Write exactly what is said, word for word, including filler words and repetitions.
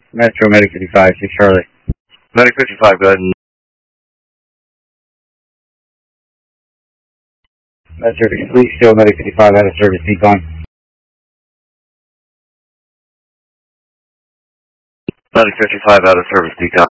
Metro Medic fifty-five, six Charlie. Medic fifty-five, go ahead. Med service, please show Medic fifty-five out of service, decon. Medic fifty-five out of service, decon.